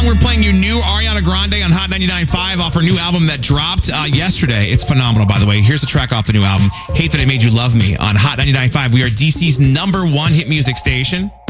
We're playing you new Ariana Grande on Hot 99.5 off her new album that dropped yesterday. It's phenomenal, by the way. Here's a track off the new album, Hate That I Made You Love Me, on Hot 99.5. We are DC's #1 hit music station.